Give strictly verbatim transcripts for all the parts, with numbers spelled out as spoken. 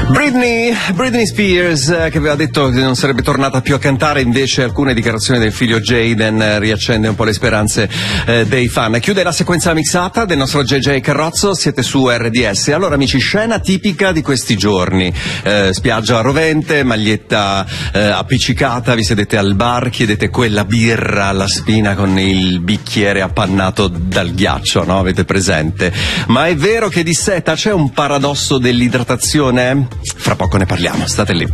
Britney, Britney Spears, eh, che aveva detto che non sarebbe tornata più a cantare, invece alcune dichiarazioni del figlio Jaden eh, riaccende un po' le speranze eh, dei fan. Chiude la sequenza mixata del nostro J J Carrozzo, siete su R D S. Allora amici, scena tipica di questi giorni, eh, spiaggia rovente, maglietta eh, appiccicata, vi sedete al bar, chiedete quella birra alla spina con il bicchiere appannato dal ghiaccio, no? Avete presente? Ma è vero che di seta c'è un paradosso dell'idratazione? Fra poco ne parliamo, state lì.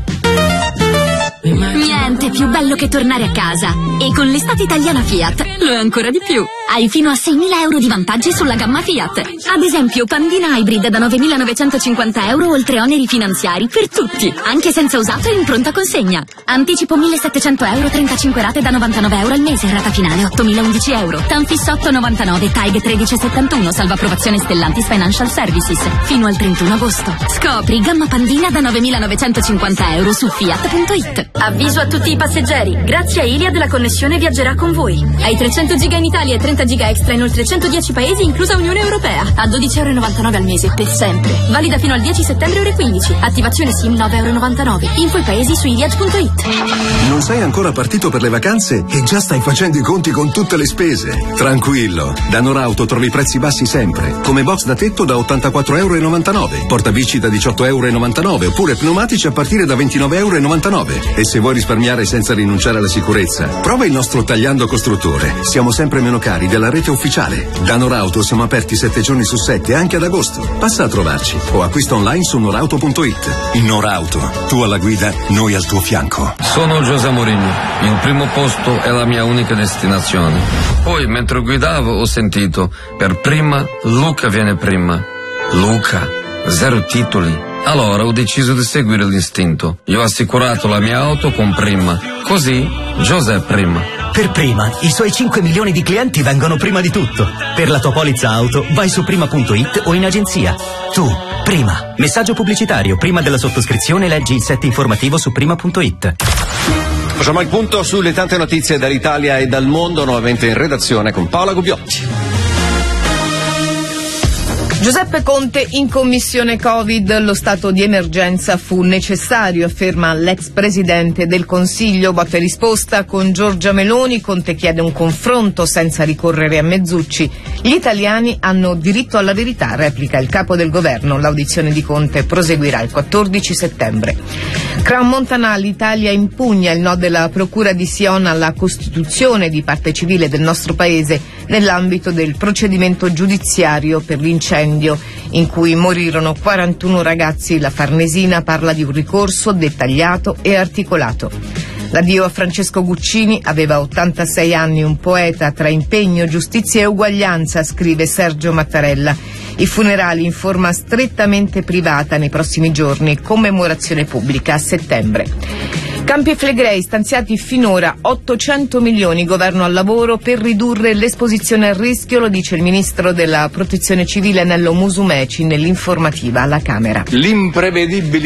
Niente più bello che tornare a casa. E con l'estate italiana Fiat lo è ancora di più. Hai fino a seimila euro di vantaggi sulla gamma Fiat. Ad esempio Pandina Hybrid da novemilanovecentocinquanta euro, oltre oneri finanziari per tutti, anche senza usato e in pronta consegna. Anticipo millesettecento euro, trentacinque rate da novantanove euro al mese, rata finale ottomilaundici euro. Tanfis otto novantanove, Taig tredici settantuno, salva approvazione Stellantis Financial Services. Fino al trentuno agosto. Scopri gamma Pandina da novemilanovecentocinquanta euro su fiat punto it. Avviso a tutti i passeggeri, grazie a Iliad la connessione viaggerà con voi. Hai trecento giga in Italia e trenta giga extra in oltre centodieci paesi, inclusa Unione Europea, a dodici euro e novantanove al mese per sempre. Valida fino al dieci settembre ore quindici. Attivazione SIM nove euro e novantanove. Info i paesi su iliad punto it. Non sei ancora partito per le vacanze e già stai facendo i conti con tutte le spese? Tranquillo, da Norauto trovi prezzi bassi sempre, come box da tetto da ottantaquattro euro e novantanove, portabici da diciotto euro e novantanove, oppure pneumatici a partire da ventinove euro e novantanove. E se vuoi risparmiare senza rinunciare alla sicurezza, prova il nostro Tagliando Costruttore. Siamo sempre meno cari della rete ufficiale. Da Norauto siamo aperti sette giorni su sette, anche ad agosto. Passa a trovarci o acquista online su norauto punto it. Norauto, tu alla guida, noi al tuo fianco. Sono José Mourinho, il primo posto è la mia unica destinazione. Poi mentre guidavo ho sentito, per prima Luca viene prima. Luca, zero titoli. Allora ho deciso di seguire l'istinto. Io ho assicurato la mia auto con Prima. Così José prima. Per Prima, i suoi cinque milioni di clienti vengono prima di tutto. Per la tua polizza auto vai su prima punto it o in agenzia. Tu, Prima. Messaggio pubblicitario. Prima della sottoscrizione leggi il set informativo su prima punto it. Facciamo il punto sulle tante notizie dall'Italia e dal mondo, nuovamente in redazione con Paola Gubbiotti. Giuseppe Conte in commissione Covid, lo stato di emergenza fu necessario, afferma l'ex presidente del Consiglio. Botta e risposta con Giorgia Meloni. Conte chiede un confronto senza ricorrere a mezzucci. Gli italiani hanno diritto alla verità, replica il capo del governo. L'audizione di Conte proseguirà il quattordici settembre. Crown Montana, l'Italia impugna il no della procura di Sion alla costituzione di parte civile del nostro paese nell'ambito del procedimento giudiziario per l'incendio in cui morirono quarantuno ragazzi. La Farnesina parla di un ricorso dettagliato e articolato. L'addio a Francesco Guccini, aveva ottantasei anni, un poeta tra impegno, giustizia e uguaglianza, scrive Sergio Mattarella. I funerali in forma strettamente privata nei prossimi giorni, commemorazione pubblica a settembre. Campi Flegrei, stanziati finora ottocento milioni, governo al lavoro per ridurre l'esposizione al rischio, lo dice il ministro della Protezione Civile Nello Musumeci nell'informativa alla Camera. L'imprevedibile